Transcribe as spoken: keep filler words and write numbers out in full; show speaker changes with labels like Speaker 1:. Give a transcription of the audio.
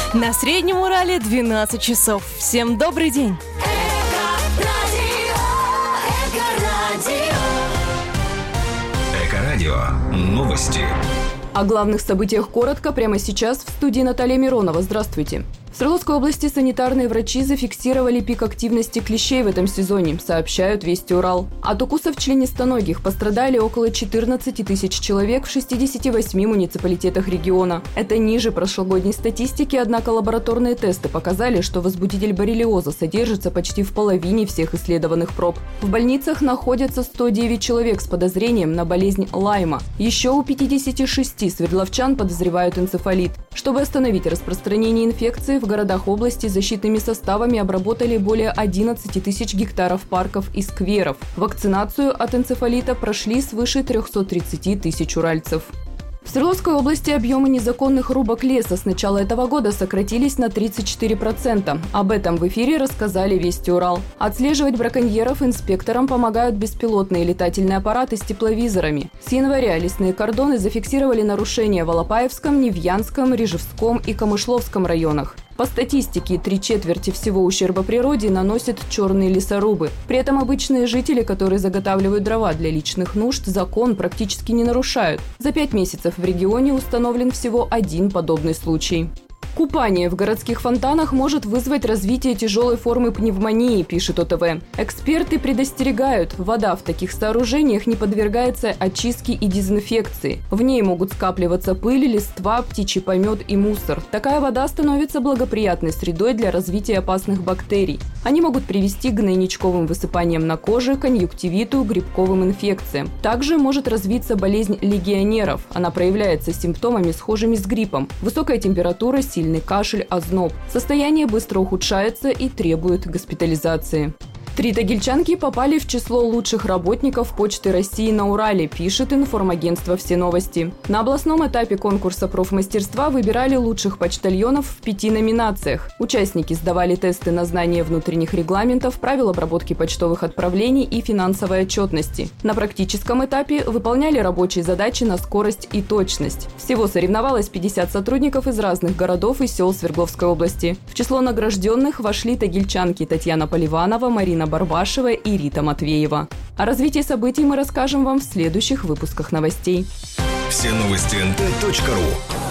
Speaker 1: На Среднем Урале двенадцать часов. Всем добрый день.
Speaker 2: Эко-радио. Новости.
Speaker 3: О главных событиях коротко прямо сейчас в студии Наталья Миронова. Здравствуйте. В Свердловской области санитарные врачи зафиксировали пик активности клещей в этом сезоне, сообщают Вести Урал. От укусов членистоногих пострадали около четырнадцати тысяч человек в шестидесяти восьми муниципалитетах региона. Это ниже прошлогодней статистики, однако лабораторные тесты показали, что возбудитель боррелиоза содержится почти в половине всех исследованных проб. В больницах находятся сто девять человек с подозрением на болезнь Лайма. Еще у пятидесяти шести свердловчан подозревают энцефалит. Чтобы остановить распространение инфекции, в городах области защитными составами обработали более одиннадцати тысяч гектаров парков и скверов. Вакцинацию от энцефалита прошли свыше трёхсот тридцати тысяч уральцев. В Свердловской области объемы незаконных рубок леса с начала этого года сократились на тридцать четыре процента. Об этом в эфире рассказали Вести Урал. Отслеживать браконьеров инспекторам помогают беспилотные летательные аппараты с тепловизорами. С января лесные кордоны зафиксировали нарушения в Алапаевском, Невьянском, Рижевском и Камышловском районах. По статистике, три четверти всего ущерба природе наносят черные лесорубы. При этом обычные жители, которые заготавливают дрова для личных нужд, закон практически не нарушают. За пять месяцев в регионе установлен всего один подобный случай. Купание в городских фонтанах может вызвать развитие тяжелой формы пневмонии, пишет О Тэ В. Эксперты предостерегают, вода в таких сооружениях не подвергается очистке и дезинфекции. В ней могут скапливаться пыль, листва, птичий помет и мусор. Такая вода становится благоприятной средой для развития опасных бактерий. Они могут привести к гнойничковым высыпаниям на коже, конъюнктивиту, грибковым инфекциям. Также может развиться болезнь легионеров. Она проявляется симптомами, схожими с гриппом. Высокая температура, сильный кашель, озноб. Состояние быстро ухудшается и требует госпитализации. Три тагильчанки попали в число лучших работников Почты России на Урале, пишет информагентство «Все новости». На областном этапе конкурса профмастерства выбирали лучших почтальонов в пяти номинациях. Участники сдавали тесты на знание внутренних регламентов, правил обработки почтовых отправлений и финансовой отчетности. На практическом этапе выполняли рабочие задачи на скорость и точность. Всего соревновалось пятьдесят сотрудников из разных городов и сел Свердловской области. В число награжденных вошли тагильчанки Татьяна Поливанова, Марина Барбашева и Рита Матвеева. О развитии событий мы расскажем вам в следующих выпусках новостей.
Speaker 2: Все новости эн тэ точка ру.